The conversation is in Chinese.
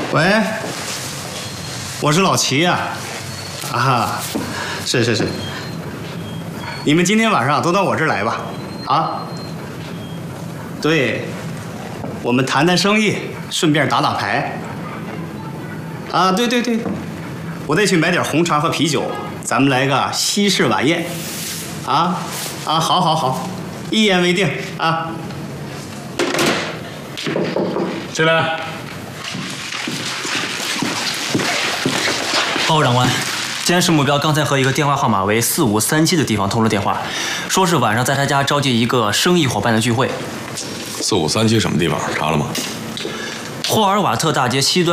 喂，我是老齐呀。啊，是，你们今天晚上都到我这儿来吧。啊，对，我们谈谈生意，顺便打打牌。啊，对，我得去买点红肠和啤酒，咱们来个西式晚宴。好，一言为定啊。 进来。 报告长官，监视目标刚才和一个电话号码为4537的地方通了电话，说是晚上在他家召集一个生意伙伴的聚会。 4537什么地方？查了吗？ 霍尔瓦特大街西端。